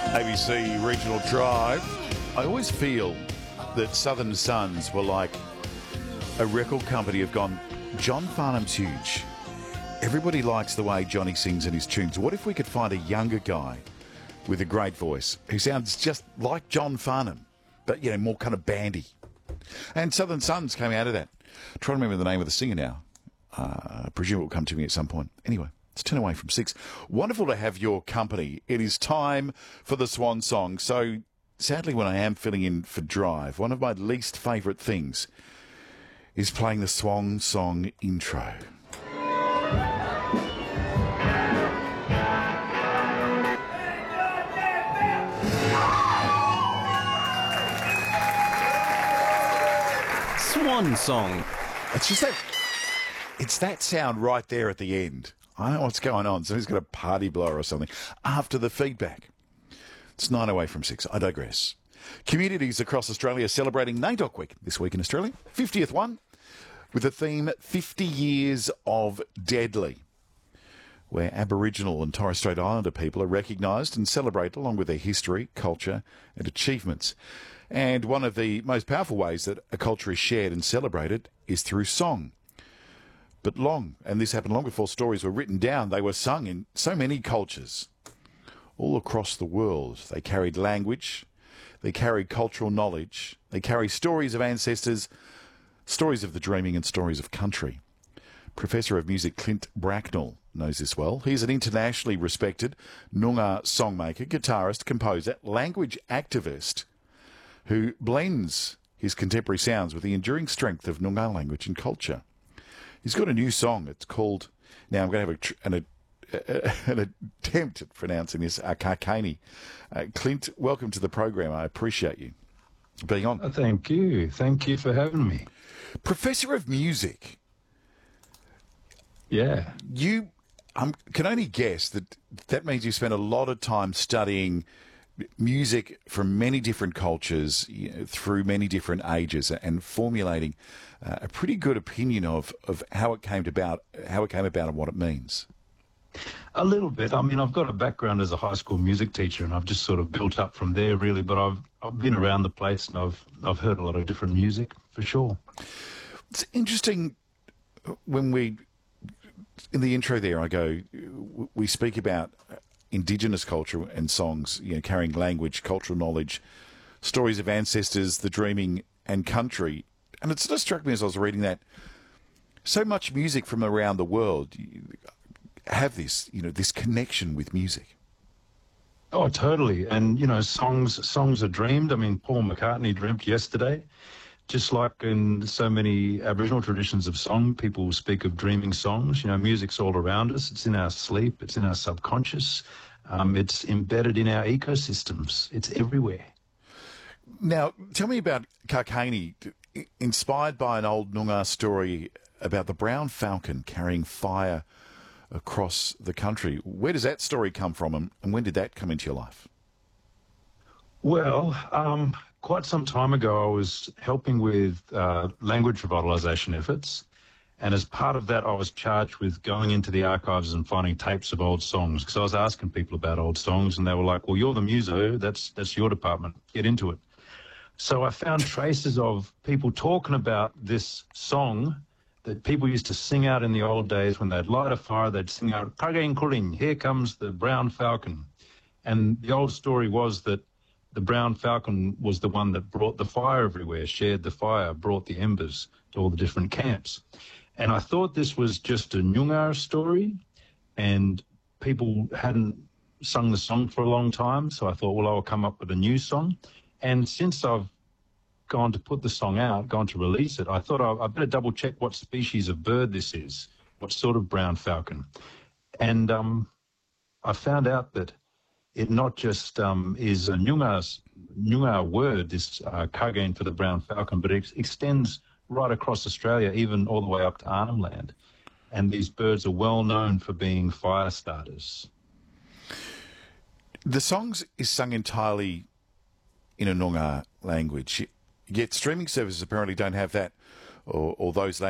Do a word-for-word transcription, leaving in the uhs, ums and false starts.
A B C Regional Drive. I always feel that Southern Sons were like a record company have gone, John Farnham's huge. Everybody likes the way Johnny sings in his tunes. What if we could find a younger guy with a great voice who sounds just like John Farnham, but, you know, more kind of bandy? And Southern Sons came out of that. I'm trying to remember the name of the singer now. Uh, I presume it will come to me at some point. Anyway, it's ten away from six. Wonderful to have your company. It is time for the Swan Song. So, sadly, when I am filling in for Drive, one of my least favourite things is playing the Swan Song intro. Swan Song. It's just that, it's that sound right there at the end. I don't know what's going on. Somebody's got a party blower or something after the feedback. It's nine away from six. I digress. Communities across Australia are celebrating NAIDOC Week this week in Australia. fiftieth one, with the theme fifty years of Deadly, where Aboriginal and Torres Strait Islander people are recognised and celebrated along with their history, culture and achievements. And one of the most powerful ways that a culture is shared and celebrated is through song. But long, and this happened long before stories were written down, they were sung in so many cultures all across the world. They carried language, they carried cultural knowledge, they carry stories of ancestors, stories of the dreaming and stories of country. Professor of Music Clint Bracknell knows this well. He's an internationally respected Noongar songmaker, guitarist, composer, language activist who blends his contemporary sounds with the enduring strength of Noongar language and culture. He's got a new song. It's called, now I'm going to have a, tr- an, a, an attempt at pronouncing this, uh, Kakani. Uh, Clint, welcome to the program. I appreciate you being on. Oh, thank you. Thank you for having me. Professor of Music. Yeah. You um, can only guess that that means you spent a lot of time studying music from many different cultures, you know, through many different ages, and formulating uh, a pretty good opinion of, of how it came about, how it came about, and what it means. A little bit. I mean, I've got a background as a high school music teacher, and I've just sort of built up from there, really. But I've I've been around the place, and I've I've heard a lot of different music for sure. It's interesting when we, in the intro there, I go, we speak about Indigenous culture and songs, you know, carrying language, cultural knowledge, stories of ancestors, the dreaming and country. And it sort of struck me as I was reading that so much music from around the world have this, you know, this connection with music. Oh, totally. And, you know, songs songs are dreamed. I mean, Paul McCartney dreamt yesterday. Just like in so many Aboriginal traditions of song, people speak of dreaming songs. You know, music's all around us. It's in our sleep. It's in our subconscious. Um, it's embedded in our ecosystems. It's everywhere. Now, tell me about Kakani, inspired by an old Noongar story about the brown falcon carrying fire across the country. Where does that story come from, and when did that come into your life? Well, um, quite some time ago, I was helping with uh, language revitalisation efforts. And as part of that, I was charged with going into the archives and finding tapes of old songs, because I was asking people about old songs, and they were like, well, you're the muso, that's, that's your department, get into it. So I found traces of people talking about this song that people used to sing out in the old days. When they'd light a fire, they'd sing out, Kagain Kuling, here comes the brown falcon. And the old story was that the brown falcon was the one that brought the fire everywhere, shared the fire, brought the embers to all the different camps. And I thought this was just a Noongar story, and people hadn't sung the song for a long time, so I thought, well, I'll come up with a new song. And since I've gone to put the song out, gone to release it, I thought I, I better double check what species of bird this is, what sort of brown falcon. And um, I found out that it not just um, is a Noongar, Noongar word, this uh, Kagain for the brown falcon, but it ex- extends right across Australia, even all the way up to Arnhem Land. And these birds are well known for being fire starters. The songs is sung entirely in a Noongar language, yet streaming services apparently don't have that, or, or those languages.